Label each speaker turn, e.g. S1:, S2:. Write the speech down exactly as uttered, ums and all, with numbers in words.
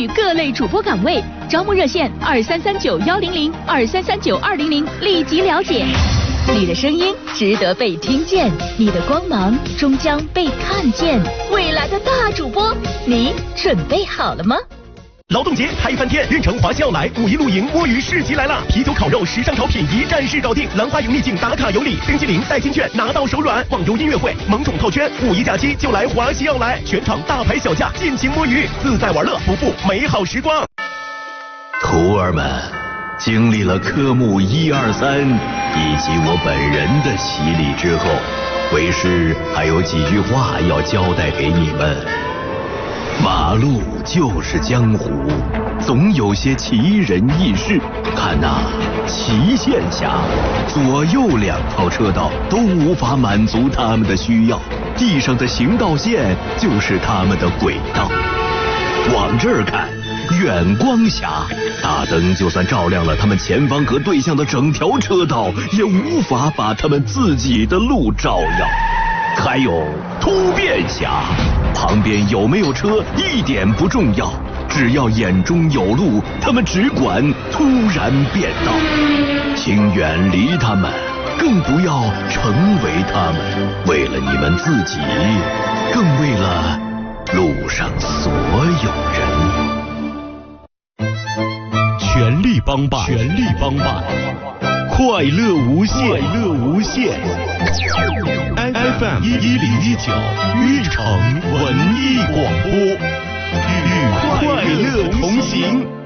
S1: 取各类主播岗位，招募热线二三三九幺零零二三三九二零零，立即了解。你的声音值得被听见，你的光芒终将被看见。未来的大主播，你准备好了吗？
S2: 劳动节嗨翻天，运城华西奥莱五一露营摸鱼市集来了！啤酒、烤肉、时尚潮品一站式搞定，兰花油秘境打卡有礼，冰激凌、代金券拿到手软，网游音乐会、萌宠套圈，五一假期就来华西奥莱，全场大牌小价，尽情摸鱼，自在玩乐，不负美好时光。
S3: 徒儿们，经历了科目一二三以及我本人的洗礼之后，为师还有几句话要交代给你们。马路就是江湖，总有些奇人异事。看那齐县峡，左右两套车道都无法满足他们的需要，地上的行道线就是他们的轨道。往这儿看，远光峡，大灯就算照亮了他们前方和对向的整条车道，也无法把他们自己的路照耀。还有突变峡，旁边有没有车一点不重要，只要眼中有路，他们只管突然变道。请远离他们，更不要成为他们，为了你们自己，更为了路上所有人。
S2: 全力帮办，全力帮办，快乐无限，快乐无限。F M 一一零一九，运城文艺广播，与快乐同行。